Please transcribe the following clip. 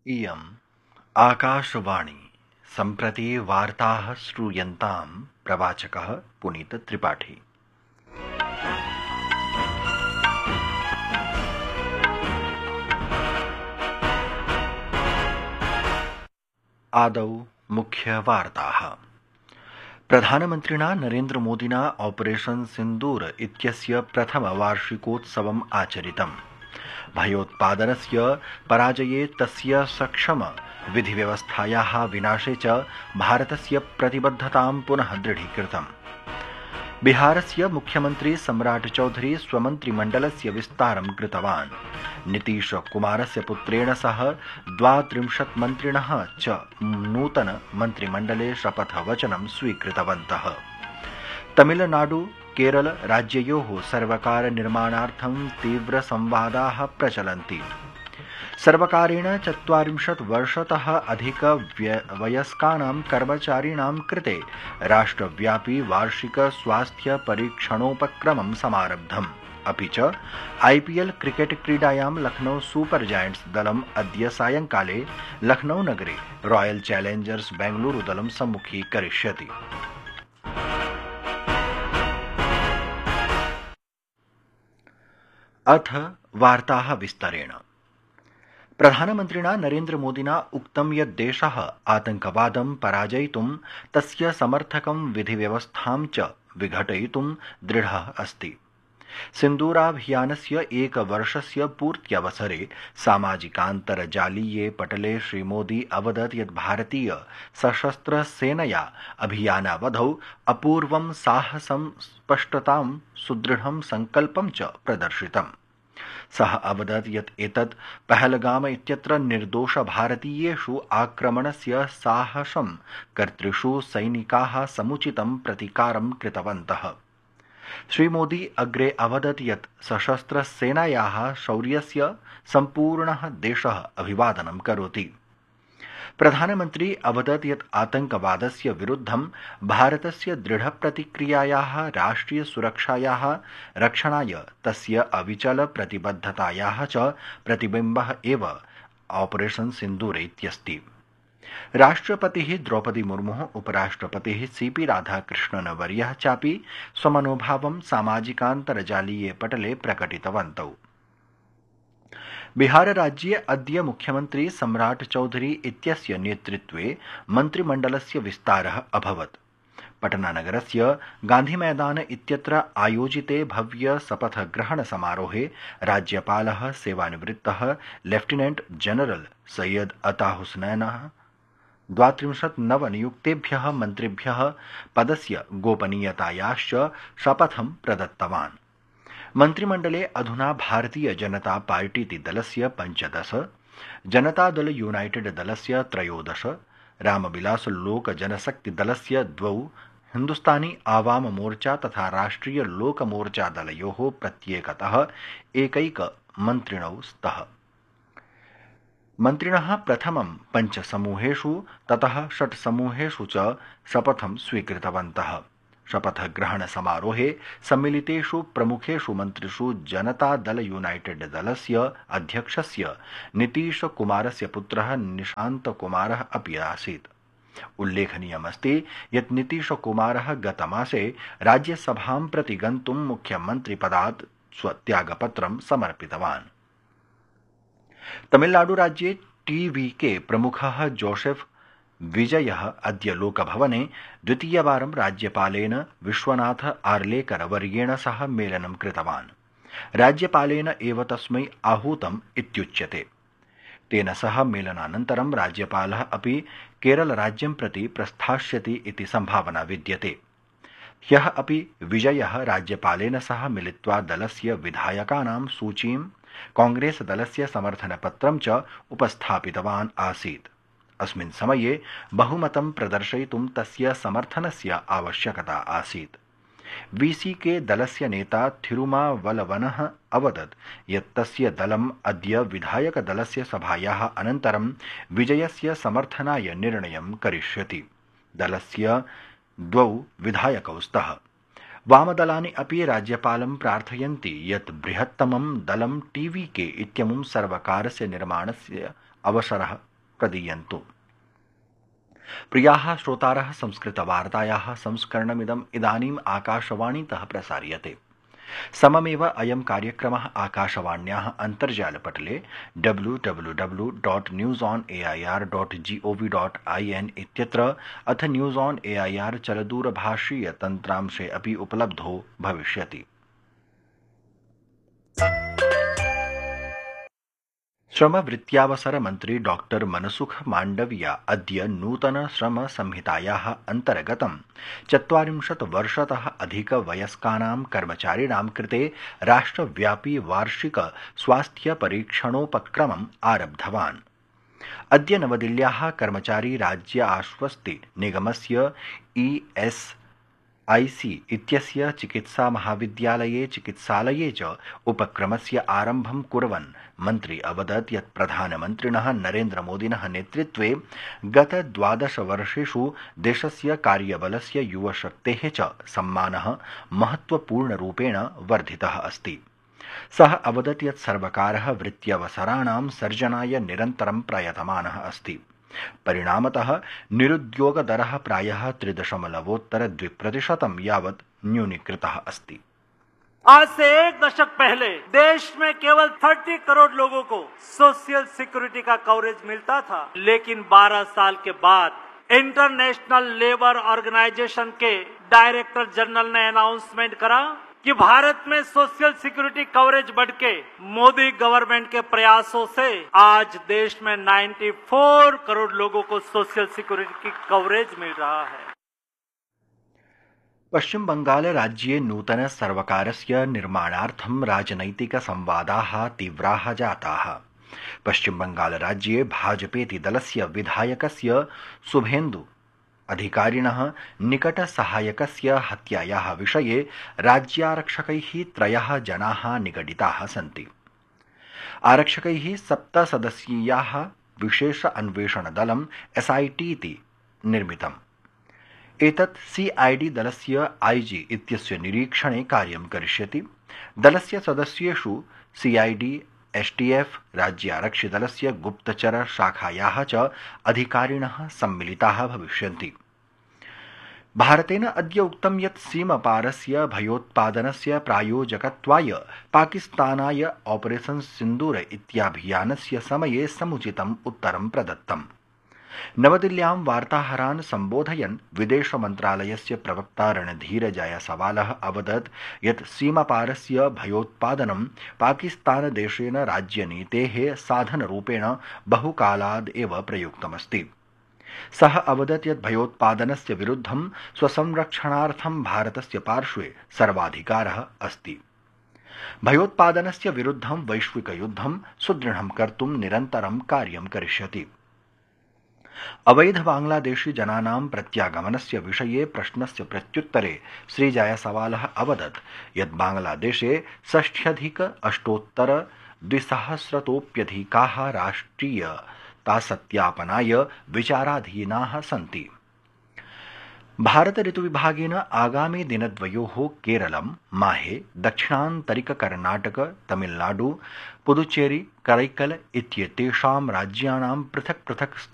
इयम् आकाशवाणी सम्प्रति वार्ताः श्रूयन्तां प्रवाचकः पुनीत त्रिपाठी। आदौ मुख्यवार्ताः। प्रधानमन्त्रिणा नरेन्द्रमोदिना ऑपरेशन सिन्दूर इत्यस्य प्रथमवार्षिकोत्सवम् आचरितम्। भयोत्पादनस्य पराजये तस्य सक्षम विधिव्यवस्थायाः विनाशे च भारतस्य प्रतिबद्धतां पुनः दृढीकृतम्। बिहारस्य मुख्यमन्त्री सम्राट चौधरी स्वमन्त्रिमण्डलस्य विस्तारं कृतवान्। नीतीश कुमारस्य पुत्रेण सह 32 मन्त्रिणः च नूतन मन्त्रिमण्डले शपथवचनं स्वीकृतवन्तः। तमिलनाडु केरल राज्ययोः सर्वकार निर्माणार्थं तीव्र संवादाः प्रचलन्ति। सर्वकारेण 40 वर्षतः अधिक वयस्कानां कर्मचारिणां कृते राष्ट्रव्यापी वार्षिक स्वास्थ्य परीक्षणोपक्रमं समारब्धम्। अपि च IPL क्रिकेट क्रीडायां लखनऊ सुपर जायंट्स दलम् अद्य सायंकाले लखनऊ नगरे रॉयल चैलेंजर्स बेंगलुरु दलं सम्मुखीकरिष्यति। अथ वार्ताः विस्तरेण। प्रधानमन्त्रिणा नरेन्द्रमोदिना उक्तं यत् देशः आतंकवादं पराजयितुं तस्य समर्थकं विधिव्यवस्थां च विघटयितुं दृढः अस्ति। सिन्दूराभियानस्य एकवर्षस्य पूर्त्यवसरे सामाजिकान्तर्जालीये पटले श्रीमोदी अवदत् यत् भारतीय सशस्त्र सेनया अभियानावधौ अपूर्वं साहसं स्पष्टतां सुदृढं संकल्पं च प्रदर्शितम्। सः अवदत् यत् एतत् पहलगाम इत्यत्र निर्दोष भारतीयेषु आक्रमणस्य साहसं कर्तृषु सैनिकाः समुचितं प्रतिकारं कृतवन्तः। श्रीमोदी अग्रे अवदत् यत् सशस्त्र सेनायाः शौर्यस्य सम्पूर्णः देशः अभिवादनं करोति। प्रधानमन्त्री अवदत् यत् आतंकवादस्य विरुद्धं भारतस्य दृढप्रतिक्रियायाः राष्ट्रिय सुरक्षायाः रक्षणाय तस्य अविचल प्रतिबद्धतायाः च प्रतिबिम्बः एव ऑपरेशन सिन्दूर इत्यस्ति। राष्ट्रपतिः द्रौपदी मुर्मुः उपराष्ट्रपतिः CP राधाकृष्णनवर्यः चापि स्वमनोभावं सामाजिकान्तर्जालीये पटले प्रकटितवन्तौ। बिहारराज्ये अद्य मुख्यमन्त्री सम्राट चौधरी इत्यस्य नेतृत्वे मन्त्रिमण्डलस्य विस्तारः अभवत्। पटनानगरस्य गान्धीमैदान इत्यत्र आयोजिते भव्य शपथग्रहण समारोहे राज्यपालः सेवानिवृत्तः लेफ्टिनेंट जनरल सैयद अता हुसैनः 32 नवनियुक्तेभ्यः मन्त्रिभ्यः पदस्य गोपनीयतायाश्च शपथं प्रदत्तवान्। मन्त्रिमण्डले अधुना भारतीय जनता पार्टीति दलस्य 15, जनतादल यूनाइटेड दलस्य 13, रामविलास लोक जनशक्ति दलस्य 2, हिन्दुस्तानी आवाम मोर्चा तथा राष्ट्रिय लोक मोर्चा दलयोः प्रत्येकतः एकैक मन्त्रिणौ स्तः। मन्त्रिणः प्रथमं 5 समूहेषु ततः 6 समूहेषु च शपथं स्वीकृतवन्तः। शपथग्रहण समारोहे सम्मिलितेषु प्रमुखेषु मन्त्रिषु जनता दल यूनाइटेड दलस्य अध्यक्षस्य नीतीश कुमारस्य पुत्रः निशांत कुमारः अपि आसीत्। उल्लेखनीयमस्ति यत् नीतीश कुमारः गतमासे राज्यसभां प्रति गन्तुं मुख्यमन्त्रिपदात् स्वत्यागपत्रं समर्पितवान्। तमिलनाडुराज्ये TVK प्रमुखः जोसेफ विजयः अद्य लोकभवने द्वितीयवारं राज्यपालेन विश्वनाथ आर्लेकर वर्येण सह मेलनं कृतवान्। राज्यपालेन एव तस्मै आहूतम् इत्युच्यते। तेन सह मेलनानन्तरं राज्यपालः अपि केरलराज्यं प्रति प्रस्थास्यति इति सम्भावना विद्यते। ह्यः अपि विजयः राज्यपालेन सह मिलित्वा दलस्य विधायकानां सूचीं कांग्रेस दलस्य समर्थनपत्रं च उपस्थापितवान् आसीत्। अस्मिन् समये बहुमतं प्रदर्शयितुं तस्य समर्थनस्य आवश्यकता आसीत्। VCK दलस्य नेता थिरुमावलवनः अवदत् यत् तस्य दलम् अद्य विधायकदलस्य सभायाः अनन्तरं विजयस्य समर्थनाय निर्णयं करिष्यति। दलस्य 2 विधायकौ स्तः। वामदलानि अपि राज्यपालं प्रार्थयन्ति यत् बृहत्तमं दलं TVK इत्यमुं सर्वकारस्य निर्माणस्य अवसरः प्रदीयन्तु। प्रियाः श्रोतारः, संस्कृतवार्तायाः संस्करणमिदम् इदानीम् आकाशवाणीतः प्रसार्यते। सममेव अयं कार्यक्रमः आकाशवाण्याः अन्तर्जालपटले www.newsonair.gov.in इत्यत्र अथ न्यूज़ ऑन एआईआर चलदूरभाषीय तन्त्रांशे अपि उपलब्धो भविष्यति। श्रमवृत्त्यावसर मन्त्री डॉक्टर मनसुख माण्डविया अद्य नूतन श्रम संहितायाः अन्तर्गतं 40 वर्षतः अधिकवयस्कानां कर्मचारिणां कृते राष्ट्रव्यापी वार्षिक स्वास्थ्य परीक्षणोपक्रमम् आरब्धवान्। अद्य नवदिल्ल्याः कर्मचारी राज्य आश्वस्ति निगमस्य ESIC इत्यस्य चिकित्सा महाविद्यालये चिकित्सालये च उपक्रमस्य आरम्भं कुर्वन् मन्त्री अवदत् यत् प्रधानमन्त्रिणः नरेन्द्रमोदिनः नेतृत्वे गत 12 वर्षेषु देशस्य कार्यबलस्य युवशक्तेः च सम्मानः महत्वपूर्णरूपेण वर्धितः अस्ति। सः अवदत् यत् सर्वकारः वृत्त्यवसराणां सर्जनाय निरन्तरं प्रयतमानः अस्ति। परिणामतः निरुद्योगदरः प्रायः 3.2% यावत् न्यूनीकृतः अस्ति। आज से एक दशक पहले देश में केवल 30 करोड़ लोगों को सोशल सिक्योरिटी का कवरेज मिलता था, लेकिन 12 साल के बाद इंटरनेशनल लेबर ऑर्गेनाइजेशन के डायरेक्टर जनरल ने अनाउंसमेंट करा कि भारत में सोशल सिक्योरिटी कवरेज बढ़ के मोदी गवर्नमेंट के प्रयासों से आज देश में 94 करोड़ लोगों को सोशल सिक्योरिटी की कवरेज मिल रहा है। पश्चिम बंगाल राज्ये नूतन सर्वकारस्य निर्माणार्थं राजनैतिक संवादाः तीव्राः जाताः। पश्चिम बंगाल राज्ये भाजपेति दलस्य विधायकस्य शुभेन्दु अधिकारिणः निकटसहायकस्य हत्यायाः विषये राज्यारक्षकैः 3 जनाः निगडिताः सन्ति। आरक्षकैः 7 सदस्यीयाः विशेष अन्वेषणदलं SIT इति निर्मितम्। एतत् CID दलस्य IG इत्यस्य निरीक्षणे कार्यं करिष्यति। दलस्य सदस्येषु CID, STF, राज्यारक्षिदलस्य गुप्तचर शाखायाः च अधिकारिणः सम्मिलिताः भविष्यन्ति। भारतेन अद्य उक्तं यत् सीमापारस्य भयोत्पादनस्य प्रायोजकत्वाय पाकिस्तानाय ऑपरेशन सिन्दूर इत्याभियानस्य समये समुचितम् उत्तरं प्रदत्तम्। नवदिल्ल्यां वार्ताहरान् सम्बोधयन् विदेश मन्त्रालयस्य प्रवक्ता रणधीर जायसवालः अवदत् यत् सीमापारस्य भयोत्पादनं पाकिस्तानदेशेन राज्यनीतेः साधनरूपेण बहुकालाद् एव प्रयुक्तमस्ति। सः अवदत् यत् भयोत्पादनस्य विरुद्धं स्वसंरक्षणार्थं भारतस्य पार्श्वे सर्वाधिकारः अस्ति। भयोत्पादनस्य विरुद्धं वैश्विकयुद्धं सुदृढं कर्तुं निरन्तरं कार्यं करिष्यति। अवैध बांग्लादेशी जनानां प्रत्यागमनस्य विषये प्रश्नस्य प्रत्युत्तरे श्रीजायसवालः अवदत् यत् बांग्लादेशे 60,000-200,000तोऽप्यधिकाः राष्ट्रियतासत्यापनाय विचाराधीनाः सन्ति। भारत ऋतुविभागेन आगामी दिनद्वयोः केरलं, माहे, दक्षिणान्तरिक कर्णाटक, तमिलनाडु, पुदुचेरी, करैकल इत्येतेषां राज्यानां पृथक् पृथक्